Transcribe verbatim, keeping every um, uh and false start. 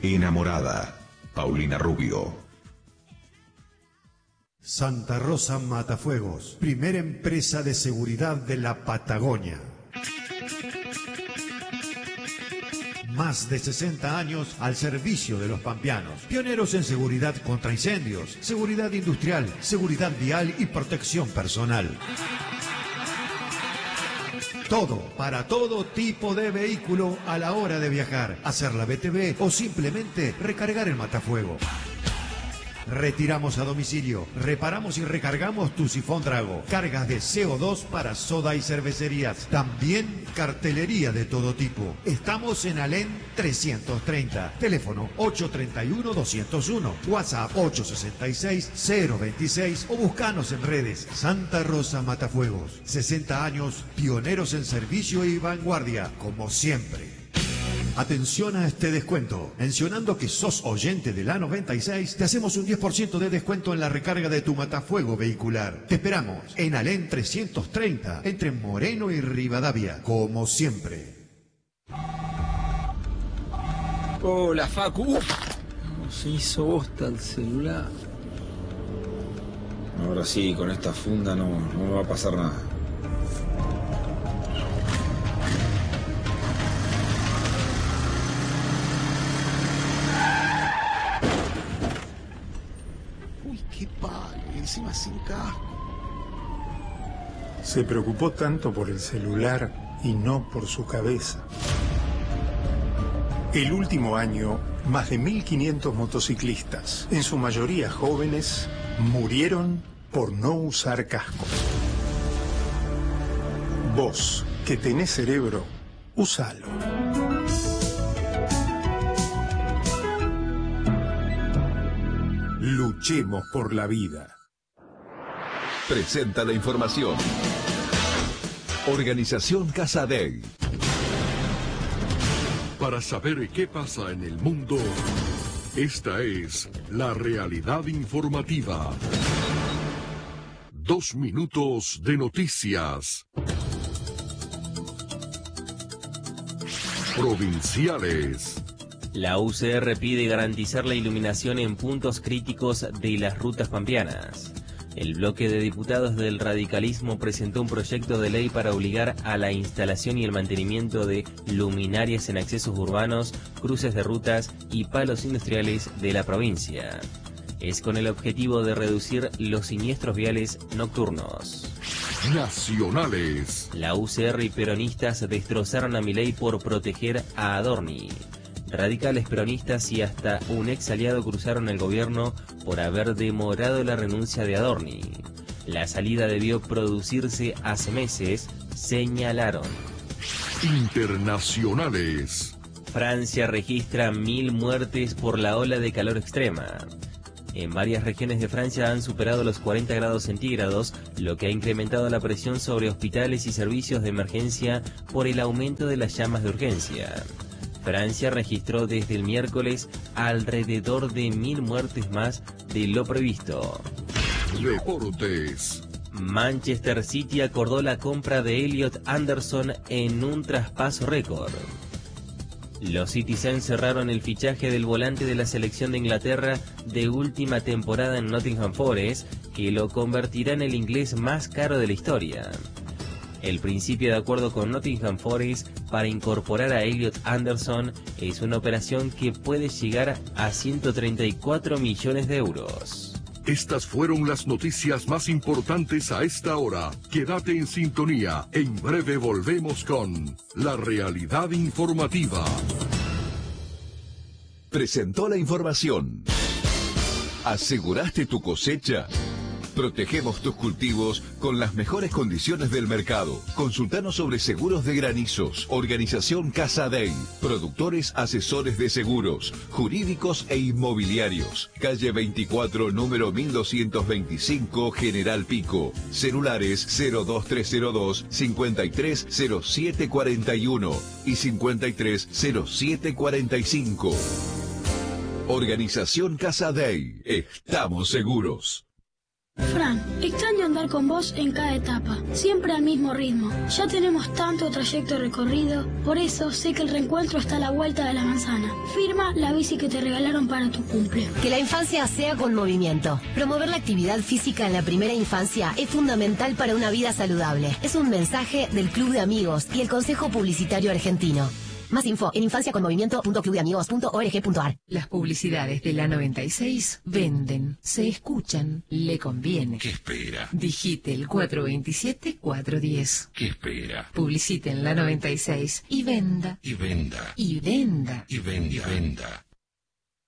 Enamorada, Paulina Rubio. Santa Rosa Matafuegos, primera empresa de seguridad de la Patagonia. Más de sesenta años al servicio de los pampeanos. Pioneros en seguridad contra incendios, seguridad industrial, seguridad vial y protección personal. Todo, para todo tipo de vehículo a la hora de viajar, hacer la B T V o simplemente recargar el matafuego. Retiramos a domicilio, reparamos y recargamos tu sifón Drago, cargas de C O dos para soda y cervecerías, también cartelería de todo tipo. Estamos en Alén trescientos treinta, teléfono ocho tres uno, dos cero uno, WhatsApp ocho seis seis, cero veintiséis o buscanos en redes. Santa Rosa Matafuegos, sesenta años, pioneros en servicio y vanguardia, como siempre. Atención a este descuento. Mencionando que sos oyente de la noventa y seis, te hacemos un diez por ciento de descuento en la recarga de tu matafuego vehicular. Te esperamos en Alén trescientos treinta, entre Moreno y Rivadavia, como siempre. Hola, Facu. Uf, no se hizo bosta el celular. Ahora sí, con esta funda no, no me va a pasar nada. Qué palo, encima sin casco. Se preocupó tanto por el celular y no por su cabeza. El último año, más de mil quinientos motociclistas, en su mayoría jóvenes, murieron por no usar casco. Vos, que tenés cerebro, usalo. Luchemos por la vida. Presenta la información. Organización Casadei. Para saber qué pasa en el mundo, esta es la realidad informativa. Dos minutos de noticias. Provinciales. La U C R pide garantizar la iluminación en puntos críticos de las rutas pampeanas. El bloque de diputados del radicalismo presentó un proyecto de ley para obligar a la instalación y el mantenimiento de luminarias en accesos urbanos, cruces de rutas y palos industriales de la provincia. Es con el objetivo de reducir los siniestros viales nocturnos. Nacionales. La U C R y peronistas destrozaron a Milei por proteger a Adorni. Radicales peronistas y hasta un ex aliado cruzaron el gobierno por haber demorado la renuncia de Adorni. La salida debió producirse hace meses, señalaron. Internacionales. Francia registra mil muertes por la ola de calor extrema. En varias regiones de Francia han superado los cuarenta grados centígrados, lo que ha incrementado la presión sobre hospitales y servicios de emergencia por el aumento de las llamas de urgencia. Francia registró desde el miércoles alrededor de mil muertes más de lo previsto. Deportes. Manchester City acordó la compra de Elliot Anderson en un traspaso récord. Los Citizens cerraron el fichaje del volante de la selección de Inglaterra de última temporada en Nottingham Forest, que lo convertirá en el inglés más caro de la historia. El principio de acuerdo con Nottingham Forest para incorporar a Elliot Anderson es una operación que puede llegar a ciento treinta y cuatro millones de euros. Estas fueron las noticias más importantes a esta hora. Quédate en sintonía. En breve volvemos con la realidad informativa. Presentó la información. ¿Aseguraste tu cosecha? Protegemos tus cultivos con las mejores condiciones del mercado. Consultanos sobre seguros de granizos. Organización Casadei. Productores asesores de seguros, jurídicos e inmobiliarios. Calle veinticuatro, número mil doscientos veinticinco, General Pico. Celulares cero dos tres cero dos, cincuenta y tres cero siete cuarenta y uno y cincuenta y tres cero siete cuarenta y cinco. Organización Casadei. Estamos seguros. Fran, extraño andar con vos en cada etapa, siempre al mismo ritmo. Ya tenemos tanto trayecto recorrido, por eso sé que el reencuentro está a la vuelta de la manzana. Firma la bici que te regalaron para tu cumple. Que la infancia sea con movimiento. Promover la actividad física en la primera infancia es fundamental para una vida saludable. Es un mensaje del Club de Amigos y el Consejo Publicitario Argentino. Más info en infancia con movimiento punto club de amigos punto org punto ar. Las publicidades de la noventa y seis venden, se escuchan, le conviene. ¿Qué espera? Digite el cuatro veintisiete cuatro diez. ¿Qué espera? Publicite en la noventa y seis y venda. Y venda. Y venda. Y venda. Y venda.